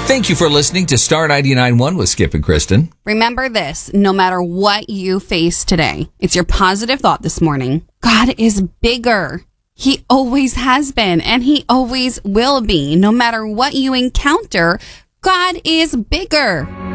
Thank you for listening to Star 99.1 with Skip and Kristen. Remember this, no matter what you face today, it's your positive thought this morning. God is bigger. He always has been, and he always will be. No matter what you encounter, God is bigger.